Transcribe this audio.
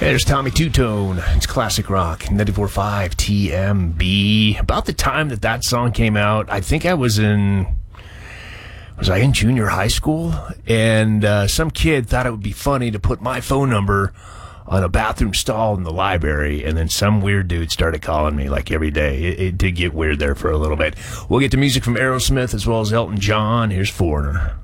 There's Tommy Two-Tone. It's classic rock, 94.5 TMB. About the time that song came out, I think I was in junior high school? And some kid thought it would be funny to put my phone number on a bathroom stall in the library, and then some weird dude started calling me like every day. It did get weird there for a little bit. We'll get to music from Aerosmith as well as Elton John. Here's Foreigner.